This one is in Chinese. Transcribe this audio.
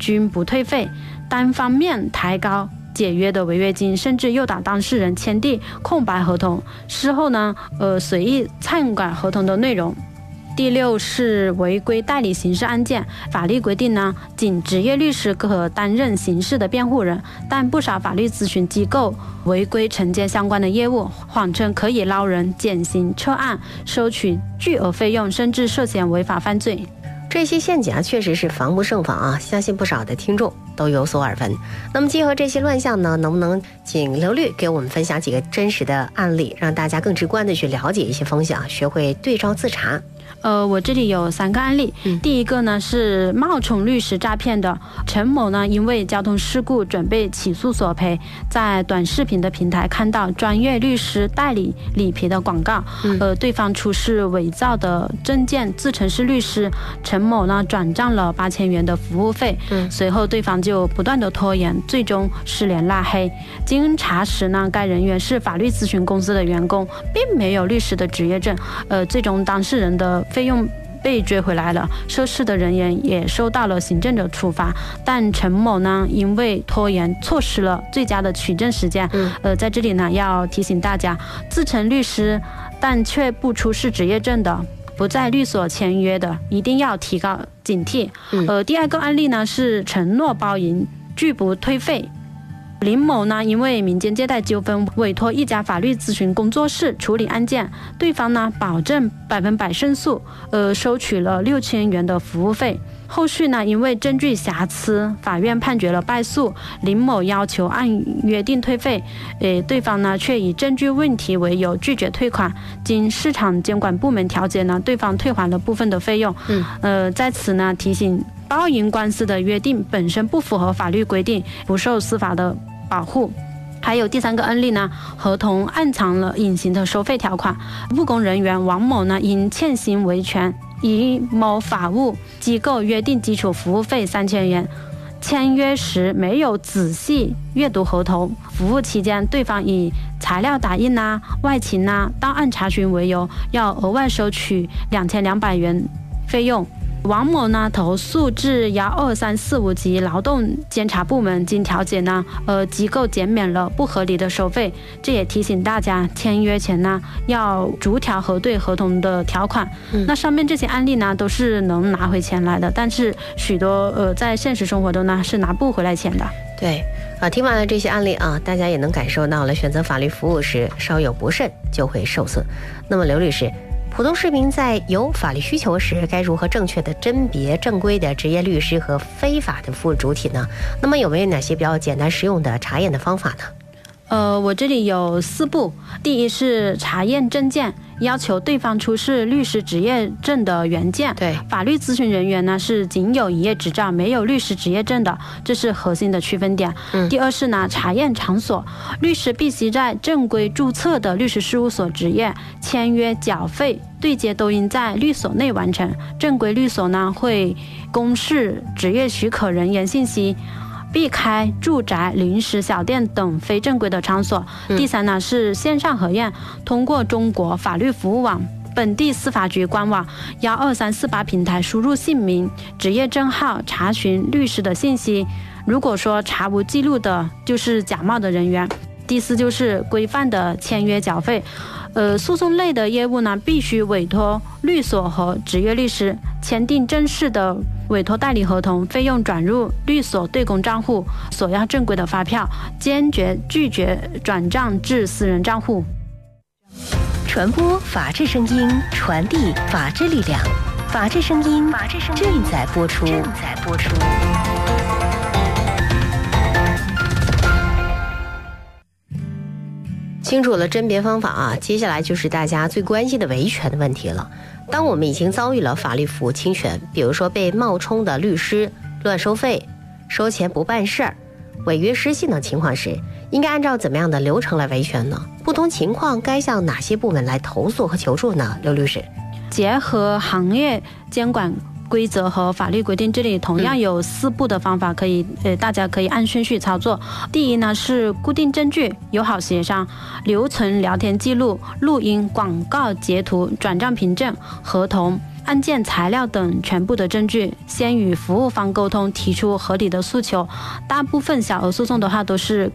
均不退费，单方面抬高解约的违约金，甚至诱导当事人签订空白合同，事后呢随意篡改合同的内容。第6是违规代理刑事案件，法律规定呢，仅职业律师可担任刑事的辩护人，但不少法律咨询机构违规承接相关的业务，谎称可以捞人、减刑撤案、收取巨额费用，甚至涉嫌违法犯罪。 这些陷阱确实是防不胜防啊，相信不少的听众都有所耳闻。那么结合这些乱象呢，能不能请刘律给我们分享几个真实的案例，让大家更直观的去了解一些风险，学会对照自查？ 我这里有3个案例。第一个呢是冒充律师诈骗的。陈某呢因为交通事故准备起诉索赔，在短视频的平台看到专业律师代理理赔的广告，对方出示伪造的证件，自称是律师，陈某呢转账了8000元的服务费。随后对方就不断的拖延，最终失联拉黑。经查实呢，该人员是法律咨询公司的员工，并没有律师的执业证。最终当事人的费用被追回来了，涉事的人员也受到了行政的处罚，但陈某呢因为拖延错失了最佳的取证时间。在这里呢要提醒大家，自称律师但却不出示执业证的，不在律所签约的，一定要提高警惕。第2个案例呢是承诺包赢拒不退费。林某呢因为民间借贷纠纷，委托一家法律咨询工作室处理案件，对方呢保证100%胜诉，收取了6000元的服务费。后续呢因为证据瑕疵，法院判决了败诉，林某要求按约定退费，对方呢却以证据问题为由拒绝退款。经市场监管部门调解呢，对方退还了部分的费用。在此呢提醒，包赢官司的约定本身不符合法律规定，不受司法的保护。还有第3个案例呢，合同暗藏了隐形的收费条款。务工人员王某呢因欠薪维权，与某法务机构约定基础服务费3000元，签约时没有仔细阅读合同，服务期间对方以材料打印外勤到案查询为由，要额外收取2200元费用。王某呢投诉至12345级劳动监察部门，经调解呢，机构减免了不合理的收费。这也提醒大家，签约前呢要逐条核对合同的条款。那上面这些案例呢都是能拿回钱来的，但是许多在现实生活中呢是拿不回来钱的。 对听完了这些案例啊，大家也能感受到了，选择法律服务时稍有不慎就会受损。那么刘律师，普通市民在有法律需求时，该如何正确的甄别正规的职业律师和非法的服务主体呢？那么有没有哪些比较简单实用的查验的方法呢？ 我这里有4步。第一是查验证件，要求对方出示律师执业证的原件。 对， 法律咨询人员呢是仅有营业执照，没有律师执业证的，这是核心的区分点。第2是呢查验场所，律师必须在正规注册的律师事务所执业，签约缴费对接都应在律所内完成。正规律所呢会公示执业许可人员信息，避开住宅、临时小店等非正规的场所。第3呢是线上核验，通过中国法律服务网、本地司法局官网12348平台输入姓名、职业证号，查询律师的信息。如果说查无记录的，就是假冒的人员。第4就是规范的签约缴费。诉讼类的业务呢，必须委托律所和职业律师签订正式的委托代理合同，费用转入律所对公账户，索要正规的发票，坚决拒绝转账至私人账户。 传播法治声音，传递法治力量，法治声音正在播出。 清楚了甄别方法啊，接下来就是大家最关心的维权的问题了。当我们已经遭遇了法律服务侵权，比如说被冒充的律师乱收费、收钱不办事儿、违约失信的情况时，应该按照怎么样的流程来维权呢？不同情况该向哪些部门来投诉和求助呢？刘律师， 结合行业监管规则和法律规定，这里同样有4步的方法，可以大家可以按顺序操作。第一呢是固定证据，友好协商，留存聊天记录、录音、广告截图、转账凭证、合同、 案件材料等全部的证据，先与服务方沟通，提出合理的诉求。大部分小额诉讼的话都是